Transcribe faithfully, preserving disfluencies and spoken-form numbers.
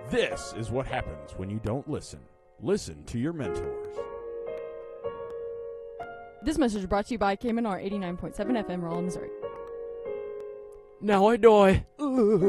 This is what happens when you don't listen. Listen to your mentors. This message is brought to you by K M N R eighty-nine point seven F M, Rolla, Missouri. Now I die.